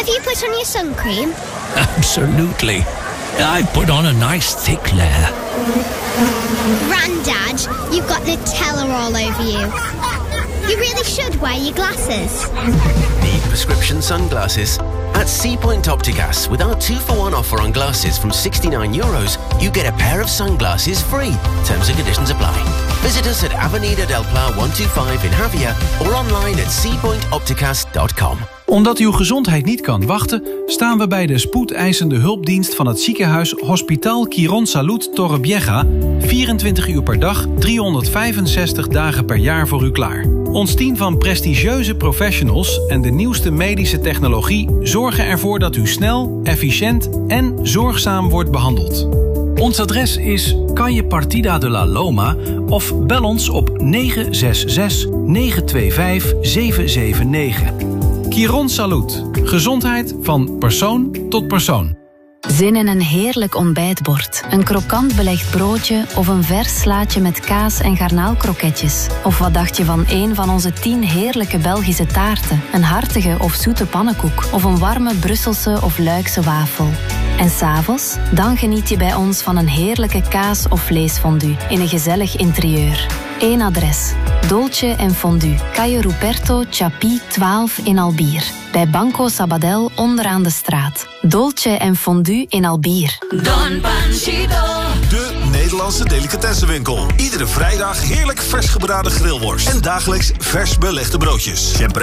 Have you put on your sun cream? Absolutely. I've put on a nice thick layer. Grandad, you've got Nutella all over you. You really should wear your glasses. Need prescription sunglasses? At Sea Point Opticas, with our 2-for-1 offer on glasses from €69, you get a pair of sunglasses free. Terms and conditions apply. Visit us at Avenida del Pla 125 in Javia or online at seapointopticas.com. Omdat uw gezondheid niet kan wachten, staan we bij de spoedeisende hulpdienst van het ziekenhuis Hospital Quirónsalud Torrevieja 24 uur per dag, 365 dagen per jaar voor u klaar. Ons team van prestigieuze professionals en de nieuwste medische technologie zorgen ervoor dat u snel, efficiënt en zorgzaam wordt behandeld. Ons adres is Calle Partida de la Loma of bel ons op 966 925 779. Quirónsalud. Gezondheid van persoon tot persoon. Zin in een heerlijk ontbijtbord, een krokant belegd broodje of een vers slaatje met kaas en garnaalkroketjes? Of wat dacht je van een van onze 10 heerlijke Belgische taarten, een hartige of zoete pannenkoek of een warme Brusselse of Luikse wafel? En 's avonds? Dan geniet je bij ons van een heerlijke kaas- of vleesfondue in een gezellig interieur. Eén adres. Dolce en Fondue. Calle Ruperto Chapi 12 in Albier. Bij Banco Sabadell onderaan de straat. Dolce en Fondue in Albier. Don Panchito. De Nederlandse delicatessenwinkel. Iedere vrijdag heerlijk vers gebraden grillworst. En dagelijks vers belegde broodjes.